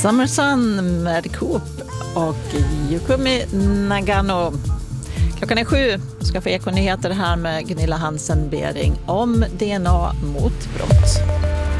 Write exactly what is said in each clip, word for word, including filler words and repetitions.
Summer Sun med Coop och Yukumi Nagano. Klockan är sju. Vi ska få Ekonyheter här med Gunilla Hansen-Bering om D N A mot brott.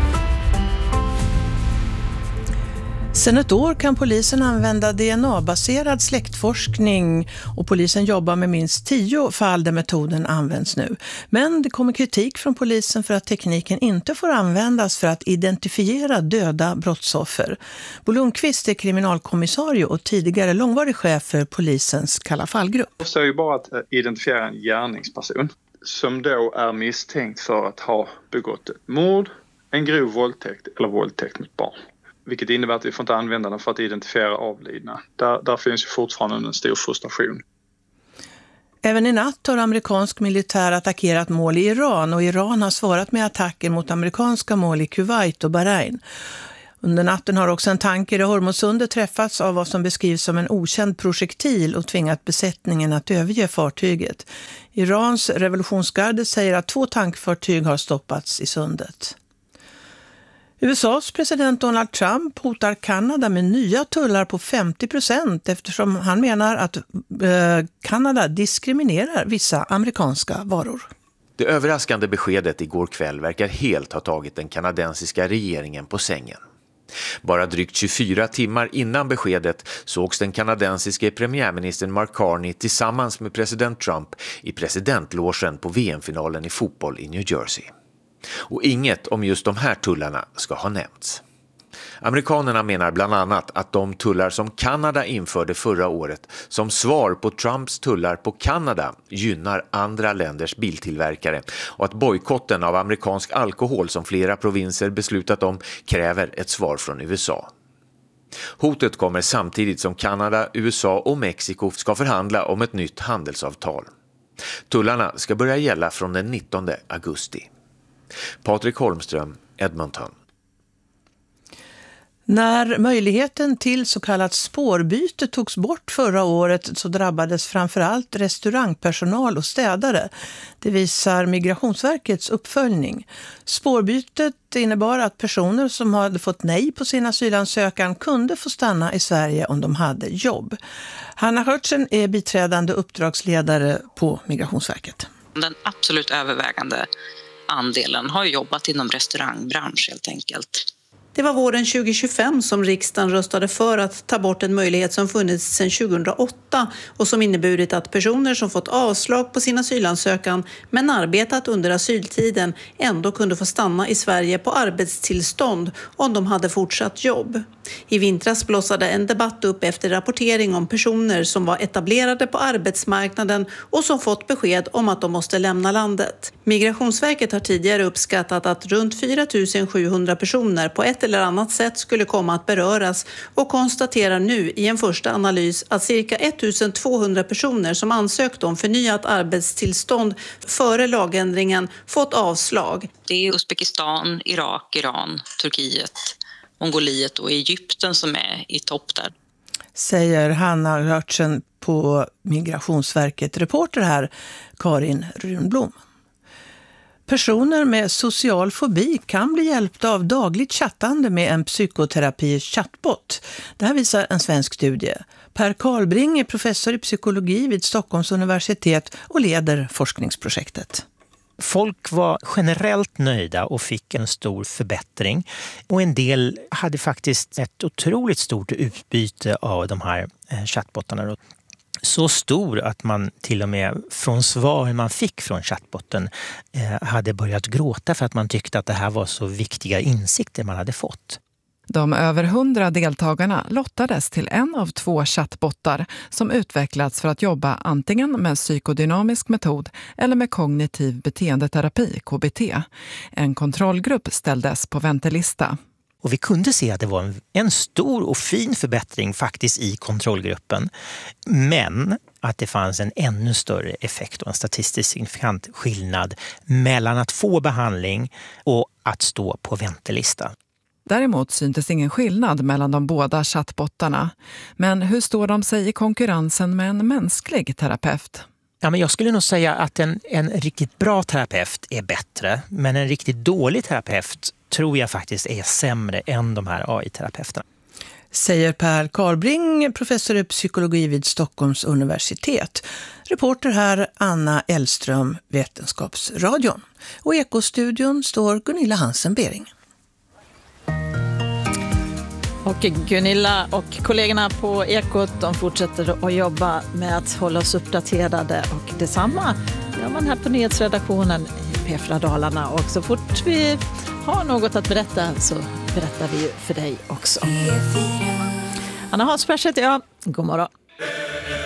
Sedan ett år kan polisen använda D N A-baserad släktforskning och polisen jobbar med minst tio fall där metoden används nu. Men det kommer kritik från polisen för att tekniken inte får användas för att identifiera döda brottsoffer. Bo Lundqvist är kriminalkommissarie och tidigare långvarig chef för polisens Kalla fallgrupp. Det är ju bara att identifiera en gärningsperson som då är misstänkt för att ha begått ett mord, en grov våldtäkt eller våldtäkt mot barn. Vilket innebär att vi får inte använda den för att identifiera avlidna. Där, där finns ju fortfarande en stor frustration. Även i natt har amerikansk militär attackerat mål i Iran och Iran har svarat med attacker mot amerikanska mål i Kuwait och Bahrain. Under natten har också en tanker i Hormuzsundet träffats av vad som beskrivs som en okänd projektil och tvingat besättningen att överge fartyget. Irans revolutionsgarde säger att två tankfartyg har stoppats i sundet. U S A:s president Donald Trump hotar Kanada med nya tullar på femtio procent eftersom han menar att eh, Kanada diskriminerar vissa amerikanska varor. Det överraskande beskedet igår kväll verkar helt ha tagit den kanadensiska regeringen på sängen. Bara drygt tjugofyra timmar innan beskedet sågs den kanadensiske premiärministern Mark Carney tillsammans med president Trump i presidentlogen på V M-finalen i fotboll i New Jersey. Och inget om just de här tullarna ska ha nämnts. Amerikanerna menar bland annat att de tullar som Kanada införde förra året som svar på Trumps tullar på Kanada gynnar andra länders biltillverkare och att bojkotten av amerikansk alkohol som flera provinser beslutat om kräver ett svar från U S A. Hotet kommer samtidigt som Kanada, U S A och Mexiko ska förhandla om ett nytt handelsavtal. Tullarna ska börja gälla från den nittonde augusti. Patrik Holmström, Edmonton. När möjligheten till så kallat spårbyte togs bort förra året så drabbades framförallt restaurangpersonal och städare. Det visar Migrationsverkets uppföljning. Spårbytet innebar att personer som hade fått nej på sin asylansökan kunde få stanna i Sverige om de hade jobb. Hanna Hörtsen är biträdande uppdragsledare på Migrationsverket. Den absolut övervägande andelen har jobbat inom restaurangbransch helt enkelt. Det var våren tjugo tjugofem som riksdagen röstade för att ta bort en möjlighet som funnits sedan tjugohundraåtta och som inneburit att personer som fått avslag på sin asylansökan men arbetat under asyltiden ändå kunde få stanna i Sverige på arbetstillstånd om de hade fortsatt jobb. I vintras blossade en debatt upp efter rapportering om personer som var etablerade på arbetsmarknaden och som fått besked om att de måste lämna landet. Migrationsverket har tidigare uppskattat att runt fyra tusen sjuhundra personer på ett eller annat sätt skulle komma att beröras och konstaterar nu i en första analys att cirka ettusentvåhundra personer som ansökt om förnyat arbetstillstånd före lagändringen fått avslag. Det är Uzbekistan, Irak, Iran, Turkiet, Mongoliet och Egypten som är i topp där. Säger Hanna Hörtsen på Migrationsverket. Reporter här, Karin Runblom. Personer med social fobi kan bli hjälpta av dagligt chattande med en psykoterapi-chattbot. Det här visar en svensk studie. Per Karlbring är professor i psykologi vid Stockholms universitet och leder forskningsprojektet. Folk var generellt nöjda och fick en stor förbättring. Och en del hade faktiskt ett otroligt stort utbyte av de här chattbottarna. Så stor att man till och med från svar man fick från chattbotten eh, hade börjat gråta för att man tyckte att det här var så viktiga insikter man hade fått. De över hundra deltagarna lottades till en av två chattbottar som utvecklats för att jobba antingen med psykodynamisk metod eller med kognitiv beteendeterapi, K B T. En kontrollgrupp ställdes på väntelista. Och vi kunde se att det var en, en stor och fin förbättring faktiskt i kontrollgruppen. Men att det fanns en ännu större effekt och en statistiskt signifikant skillnad mellan att få behandling och att stå på väntelista. Däremot syntes ingen skillnad mellan de båda chattbottarna. Men hur står de sig i konkurrensen med en mänsklig terapeut? Ja, men jag skulle nog säga att en, en riktigt bra terapeut är bättre. Men en riktigt dålig terapeut tror jag faktiskt är sämre än de här A I-terapeuterna. säger Per Karlbring, professor i psykologi vid Stockholms universitet. Reporter här Anna Elström, Vetenskapsradion. Och i Ekostudion står Gunilla Hansen-Bering. Och Gunilla och kollegorna på Ekot, de fortsätter att jobba med att hålla oss uppdaterade, och detsamma gör man här på nyhetsredaktionen i P fyra Dalarna. Och så fort vi har något att berätta så berättar vi för dig också. Anna Hansberg heter jag. God morgon.